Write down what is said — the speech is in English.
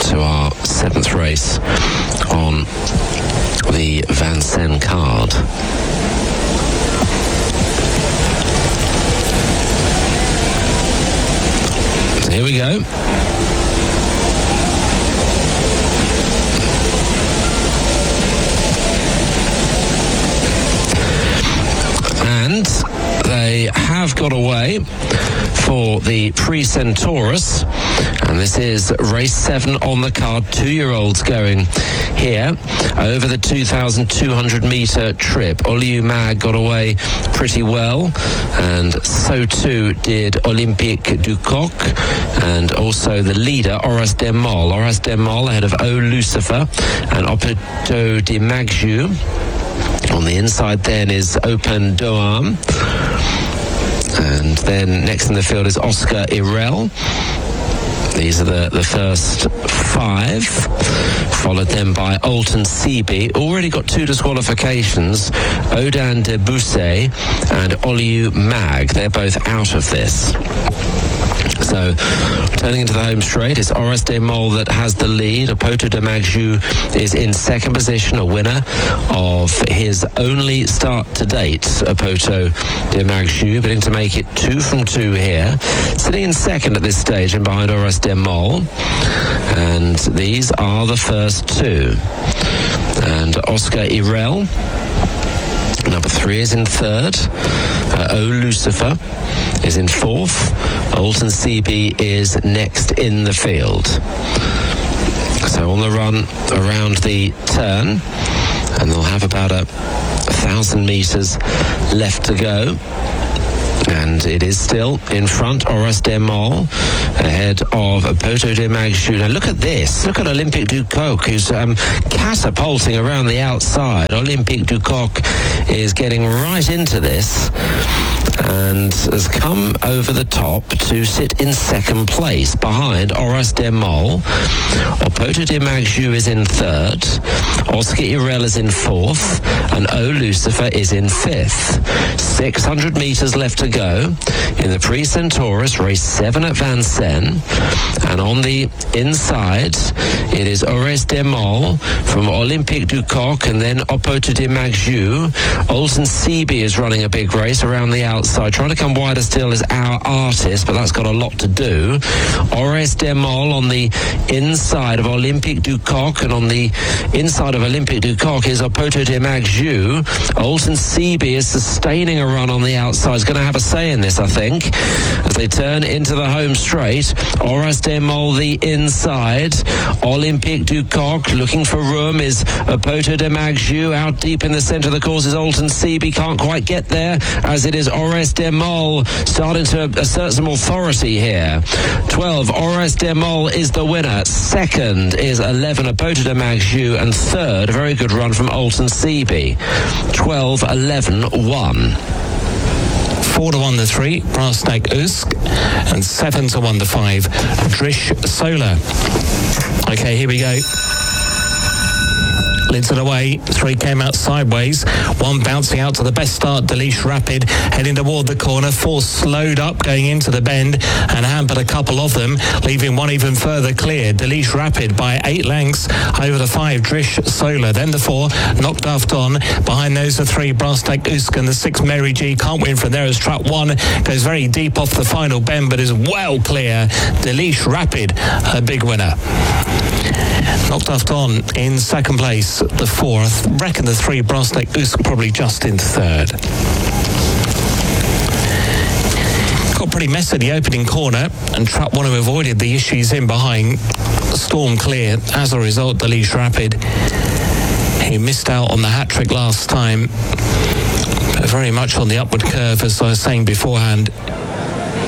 to our 7th race on the Vincennes card. So here we go. And they have got away for the Prix Centaurus, and this is race 7 on the card. 2-year-olds going here over the 2,200 metre trip. Oliu Mag got away pretty well, and so too did Olympique du Coq, and also the leader Horace Demol. Horace Demol ahead of O Lucifer and Opito de Magju. On the inside then is Open Doam, and then next in the field is Oscar Irel. These are the first 5, followed then by Alton Seaby. Already got 2 disqualifications, Odan de Bousset and Oliu Mag. They're both out of this. So, turning into the home straight, it's Horace Demol that has the lead. Opito de Magju is in second position, a winner of his only start to date. Opito de Magju, beginning to make it 2 from 2 here. Sitting in second at this stage and behind Horace Demol. And these are the first 2. And Oscar Irel, number 3, is in third. O Lucifer is in fourth. Alton Seaby is next in the field. So on the run around the turn, and they'll have about 1,000 metres left to go. And it is still in front, Horace Demol, ahead of Opito de Magju. Now look at this. Look at Olympique du Coq, who's catapulting around the outside. Olympique du Coq is getting right into this and has come over the top to sit in second place behind Horace Demol. Opito de Magju is in third. Oscar Irel is in fourth. And O Lucifer is in fifth. 600 metres left to go in the Prix Centaurus, race 7 at Vincennes. And on the inside, it is Horace Demol from Olympique du Coq, and then Opito de Magju. Alton Seaby is running a big race around the outside, trying to come wider still is Our Artist, but that's got a lot to do. Horace Demol on the inside of Olympique du Coq, and on the inside of Olympique du Coq is Opito de Magju. Alton Seaby is sustaining a run on the outside. He's going to have a say in this, I think, as they turn into the home straight. Horace Demol the inside. Olympique du Coq looking for room is Opito de Magju. Out deep in the centre of the course is Alton Seaby. Can't quite get there, as it is Horace Demol starting to assert some authority here. 12, Horace Demol is the winner. Second is 11, Opito de Magju, and third, a very good run from Alton Seaby. 12, 11, 1. 4-1 the 3, Brastak Usk, and 7-1 the 5, Drish Solar. Okay, here we go. Lids it away. 3 came out sideways. 1 bouncing out to the best start, Delish Rapid, heading toward the corner. 4 slowed up going into the bend and hampered a couple of them, leaving 1 even further clear. Delish Rapid by 8 lengths over the 5, Drish Solar. Then the 4, Knocked Off On. Behind those the 3, Brastak Usk, and the 6, Mary G. Can't win from there as Trap 1 goes very deep off the final bend, but is well clear. Delish Rapid, a big winner. Knocked Off On in second place, the 4th. Reckon the 3, Brastak Usk, probably just in third. Got pretty messy in the opening corner, and Trap 1 who avoided the issues in behind storm clear. As a result, Delish Rapid, he missed out on the hat-trick last time, but very much on the upward curve, as I was saying beforehand.